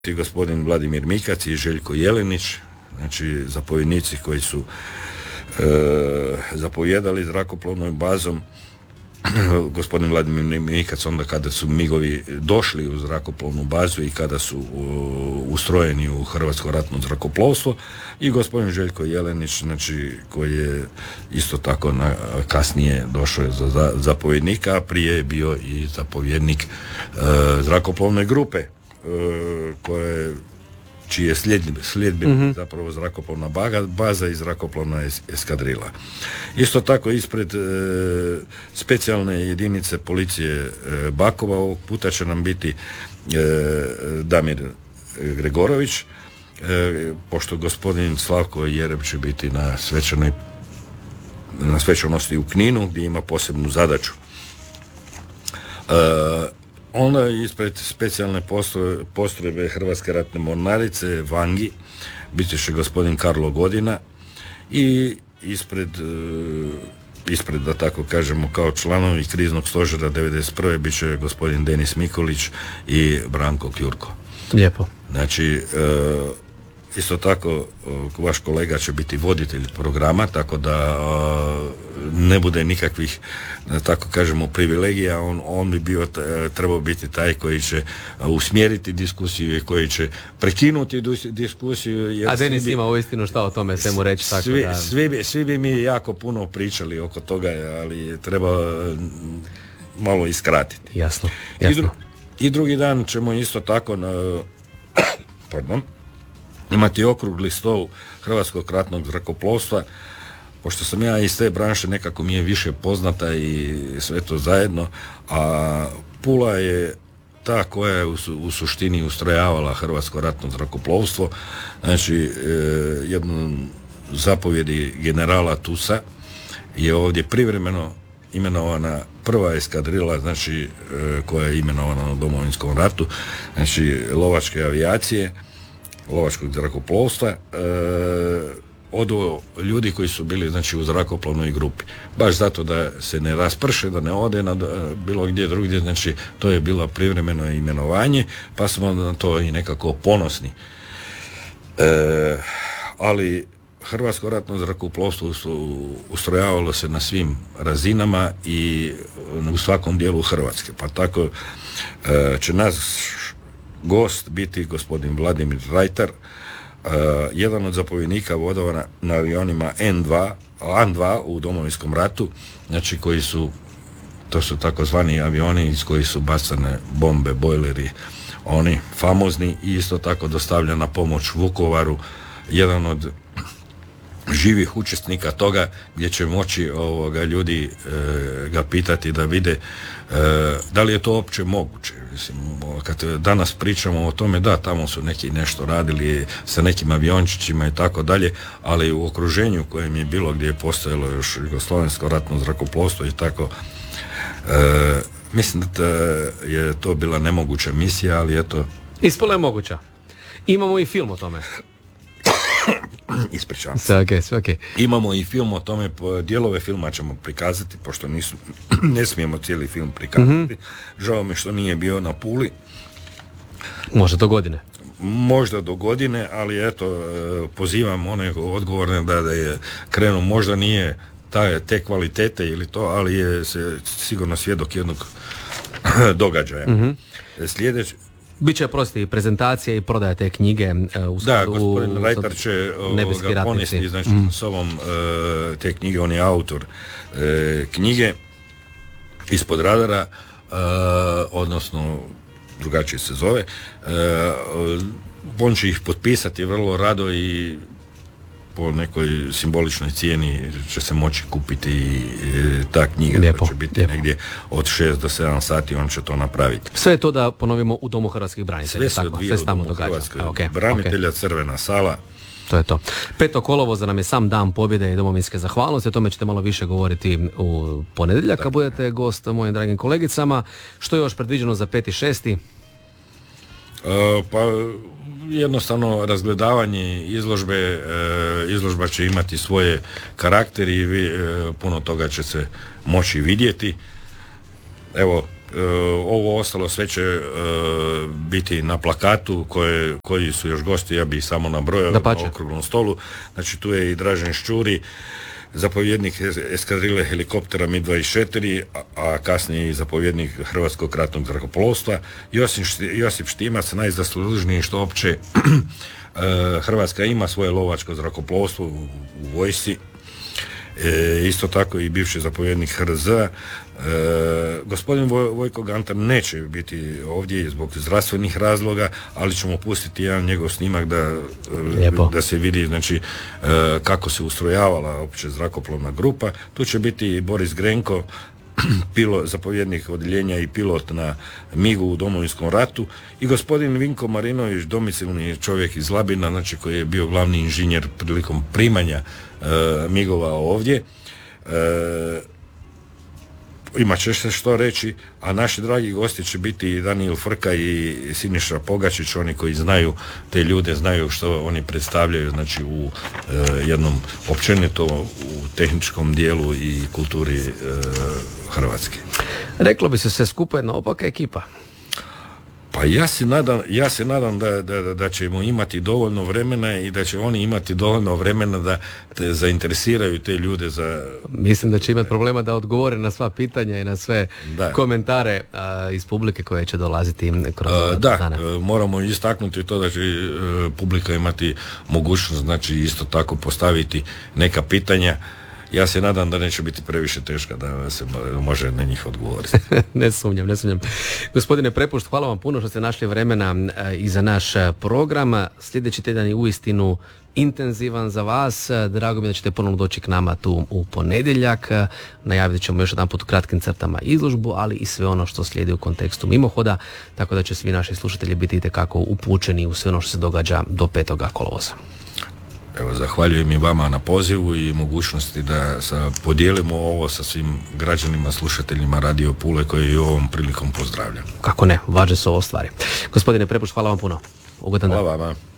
i gospodin Vladimir Mikac i Željko Jelenić, znači zapovjednici koji su zapovjedali zrakoplovnom bazom. Gospodin Vladimir Mikac onda kada su migovi došli u zrakoplovnu bazu i kada su ustrojeni u Hrvatsko ratno zrakoplovstvo, i gospodin Željko Jelenić, znači koji je isto tako kasnije došao za zapovjednika, a prije je bio i zapovjednik zrakoplovne grupe čiji je sljedbenik zapravo zrakoplovna baza i zrakoplovna eskadrila. Isto tako ispred specijalne jedinice policije Bakova ovog puta će nam biti Damir Gregorović, pošto gospodin Slavko Jereb će biti na svečanosti u Kninu gdje ima posebnu zadaću. Onda ispred specijalne postrojbe Hrvatske ratne mornarice Vangi biti će gospodin Karlo Godina i ispred da tako kažemo kao članovi kriznog stožera 91. bit će gospodin Denis Mikulić i Branko Kjurko. Lijepo. Znači, isto tako vaš kolega će biti voditelj programa, tako da ne bude nikakvih, da tako kažemo, privilegija. On bi trebao biti taj koji će usmjeriti diskusiju i koji će prekinuti diskusiju. A Denis ima uistinu šta o tome svemu reći. Tako svi bi mi jako puno pričali oko toga, ali treba malo iskratiti. Jasno. I drugi dan ćemo isto tako imati okrugli stol Hrvatskog ratnog zrakoplovstva. Pošto sam ja iz te branše, nekako mi je više poznata i sve to zajedno, a Pula je ta koja je u suštini ustrojavala Hrvatsko ratno zrakoplovstvo. Znači, jednom zapovjedi generala Tusa je ovdje privremeno imenovana prva eskadrila, znači koja je imenovana u Domovinskom ratu, znači lovačke avijacije, lovačkog zrakoplovstva, od ljudi koji su bili, znači, u zrakoplovnoj grupi. Baš zato da se ne rasprše, da ne ode na bilo gdje drugdje, znači to je bilo privremeno imenovanje, pa smo na to i nekako ponosni. Ali Hrvatsko ratno zrakoplovstvo ustrojavalo se na svim razinama i u svakom dijelu Hrvatske. Pa tako će naš gost biti gospodin Vladimir Rajtar, jedan od zapovjednika vodova na avionima AN-2 u Domovinskom ratu, znači to su takozvani avioni iz kojih su bacane bombe, bojleri, oni famozni, i isto tako dostavljena pomoć Vukovaru, jedan od živih učesnika toga, gdje će moći ljudi ga pitati da vide da li je to uopće moguće. Mislim, kad danas pričamo o tome, da, tamo su neki nešto radili sa nekim aviončićima i tako dalje, ali u okruženju kojem je bilo, gdje je postojalo još Jugoslovensko ratno zrakoplovstvo i tako, mislim da je to bila nemoguća misija, ali eto... Ispolo je moguća. Imamo i film o tome. Ispričavam se. Okay. Imamo i film o tome, dijelove filma ćemo prikazati, pošto ne smijemo cijeli film prikazati. Žao mi što nije bio na Puli. Možda do godine, ali eto, pozivam one odgovorne da je krenuo, možda nije te kvalitete ili to, ali je sigurno svjedok jednog događaja. Sljedeći Biće, prosti, prezentacija i prodaja te knjige Da, gospodin Rajtar će ga ponesti, znači, s ovom te knjige, on je autor knjige Ispod radara, odnosno drugačije se zove. On će ih potpisati vrlo rado i po nekoj simboličnoj cijeni će se moći kupiti ta knjiga. Lijepo, će biti negdje od 6 do 7 sati, on će to napraviti. Sve to da ponovimo u Domu hrvatskih branitelja. Sve se odvija u Domu hrvatskih branitelja, Crvena sala. To je to. 5. kolovoza nam je sam dan pobjede i domovinske zahvalnosti. O tome ćete malo više govoriti u ponedjeljak, kad budete gost mojim dragim kolegicama. Što je još predviđeno za 5. 6? Pa jednostavno razgledavanje izložba će imati svoje karakteri i puno toga će se moći vidjeti. Evo, ovo ostalo sve će biti na plakatu koji su još gosti, ja bih samo nabrojao na okruglom stolu. Znači tu je i Dražen Ščuri, zapovjednik eskadrile helikoptera Mi-24, a kasnije i zapovjednik Hrvatskog ratnog zrakoplovstva, Josip Štimac, najzaslužniji što opće Hrvatska ima svoje lovačko zrakoplovstvo u vojsci, isto tako i bivši zapovjednik HRZ. Gospodin Vojko Gantar neće biti ovdje zbog zdravstvenih razloga, ali ćemo pustiti jedan njegov snimak da se vidi, znači, kako se ustrojavala opće zrakoplovna grupa. Tu će biti i Boris Grenko, zapovjednik odjeljenja i pilot na MIG-u u Domovinskom ratu, i gospodin Vinko Marinović, domicilni čovjek iz Labina, znači koji je bio glavni inženjer prilikom primanja MIG-ova ovdje. Imat će se što reći, a naši dragi gosti će biti Danijel Frka i Siniša Pogačić, oni koji znaju te ljude, znaju što oni predstavljaju, znači u jednom općenito u tehničkom dijelu i kulturi Hrvatske. Reklo bi se sve skupa jedna opaka ekipa. Pa ja se nadam da ćemo imati dovoljno vremena i da će oni imati dovoljno vremena da zainteresiraju te ljude za... Mislim da će imati problema da odgovore na sva pitanja i na sve komentare iz publike koje će dolaziti kroz dana. Moramo istaknuti to da će publika imati mogućnost, znači isto tako postaviti neka pitanja. Ja se nadam da neće biti previše teška da se može na njih odgovoriti. Ne sumnjam. Gospodine Prepušt, hvala vam puno što ste našli vremena i za naš program. Sljedeći tjedan je uistinu intenzivan za vas. Drago mi da ćete ponovno doći k nama tu u ponedjeljak. Najavit ćemo još jedan put u kratkim crtama izložbu, ali i sve ono što slijedi u kontekstu mimohoda, tako da će svi naši slušatelji biti itekako upućeni u sve ono što se događa do 5. kolovoza. Evo, zahvaljujem i vama na pozivu i mogućnosti da podijelimo ovo sa svim građanima, slušateljima Radio Pule koji i ovom prilikom pozdravljam. Kako ne, važne su ovo stvari. Gospodine Prepušt, hvala vam puno. Ugodan dan. Hvala vama.